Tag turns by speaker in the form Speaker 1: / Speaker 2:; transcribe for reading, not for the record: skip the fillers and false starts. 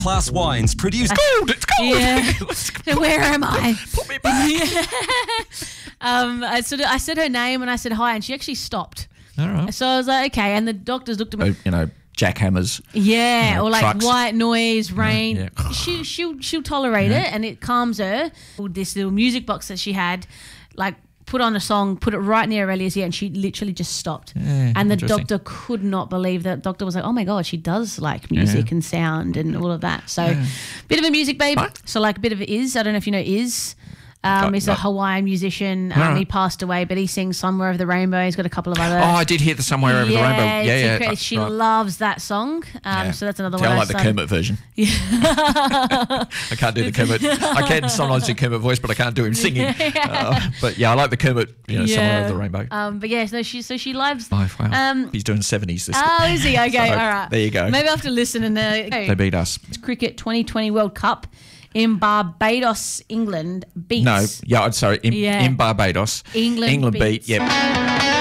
Speaker 1: Class Wines produced. Gold, it's gold.
Speaker 2: Yeah. Where am I?
Speaker 1: Put me back.
Speaker 2: I said her name and I said hi, and she actually stopped.
Speaker 3: All right.
Speaker 2: So I was like, okay. And the doctors looked at me.
Speaker 3: Jackhammers.
Speaker 2: Yeah, or like
Speaker 3: trucks.
Speaker 2: white noise, rain.
Speaker 3: Yeah.
Speaker 2: She'll tolerate it, and it calms her. This little music box that she had, like, put on a song, put it right near Aurelia's ear, and she literally just stopped.
Speaker 3: Yeah,
Speaker 2: and the
Speaker 3: interesting.
Speaker 2: doctor could not believe that. The doctor was like, oh my God, she does like music and sound and all of that. So bit of a music babe.
Speaker 3: Right.
Speaker 2: So like a bit of Iz. I don't know if you know Iz. He's a Hawaiian musician. He passed away, but he sings Somewhere Over the Rainbow. He's got a couple of other.
Speaker 3: Oh, I did hear the Somewhere Over the Rainbow. Yeah.
Speaker 2: She
Speaker 3: Right.
Speaker 2: loves that song. So that's another one.
Speaker 3: I like the Kermit version. I can't do the Kermit. I can sometimes do Kermit voice, but I can't do him singing. But yeah, I like the Kermit, Somewhere Over the Rainbow.
Speaker 2: But yeah, so she loves.
Speaker 3: Oh, wow. He's doing 70s this
Speaker 2: Oh, is he? Okay,
Speaker 3: So,
Speaker 2: all right.
Speaker 3: there you go.
Speaker 2: Maybe I have to listen and
Speaker 3: They beat us.
Speaker 2: It's Cricket 2020 World Cup in Barbados, England beats.
Speaker 3: No, yeah, I'm sorry. In Barbados.
Speaker 2: England
Speaker 3: beat,
Speaker 2: beats.
Speaker 3: yep.